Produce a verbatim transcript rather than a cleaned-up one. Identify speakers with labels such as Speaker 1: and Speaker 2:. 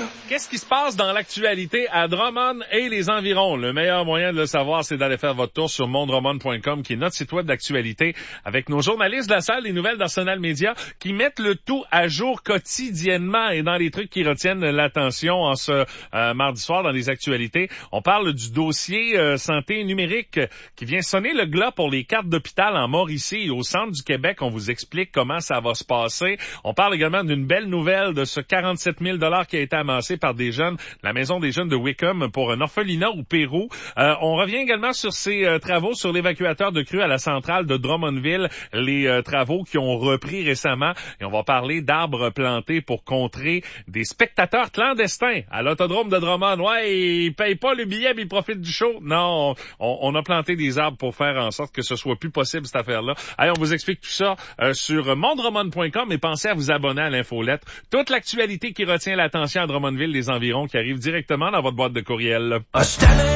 Speaker 1: Qu'est-ce qui se passe dans l'actualité à Drummond et les environs? Le meilleur moyen de le savoir, c'est d'aller faire votre tour sur mondrummond point com, qui est notre site web d'actualité, avec nos journalistes de la salle des nouvelles d'Arsenal Média, qui mettent le tout à jour quotidiennement et dans les trucs qui retiennent l'attention en ce euh, mardi soir dans les actualités. On parle du dossier euh, santé numérique qui vient sonner le glas pour les cartes d'hôpital en Mauricie et au centre du Québec. On vous explique comment ça va se passer. On parle également d'une belle nouvelle de ce quarante-sept mille dollars qui a été amassé par des jeunes, la Maison des jeunes de Wickham pour un orphelinat au Pérou. Euh, on revient également sur ces euh, travaux sur l'évacuateur de crues à la centrale de Drummondville, les euh, travaux qui ont repris récemment. Et on va parler d'arbres plantés pour contrer des spectateurs clandestins à l'autodrome de Drummond. Ouais, ils payent pas le billet mais ils profitent du show. Non, on, on a planté des arbres pour faire en sorte que ce soit plus possible cette affaire-là. Allez, on vous explique tout ça euh, sur mondrummond point com et pensez à vous abonner à l'infolettre. Toute l'actualité qui retient l'attention à Drummondville, les environs, qui arrive directement dans votre boîte de courriel.